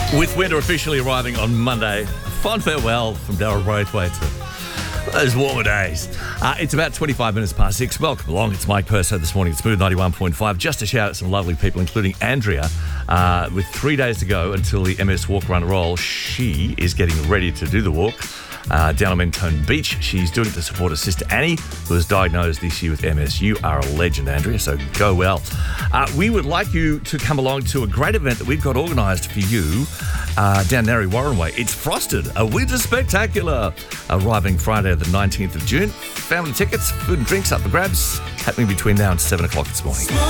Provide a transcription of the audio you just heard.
With winter officially arriving on Monday, a fond farewell from Daryl Braithwaite to those warmer days. It's about 25 minutes past 6. Welcome along. It's Mike Purso this morning at Smooth 91.5. Just to shout out some lovely people, including Andrea. With 3 days to go until the MS Walk Run Roll, she is getting ready to do the walk down on Mentone Beach. She's doing it to support her sister Annie, who was diagnosed this year with MS. You are a legend, Andrea, so go well. We would like you to come along to a great event that we've got organised for you down Narre Warren Way. It's Frosted, a winter spectacular, arriving Friday the 19th of June. Family tickets, food and drinks up for grabs, happening between now and 7 o'clock this morning.